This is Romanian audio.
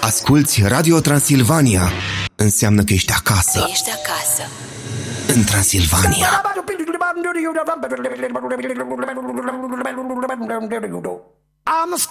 Asculți Radio Transilvania. Înseamnă că ești acasă. Ești acasă. În Transilvania. I'm a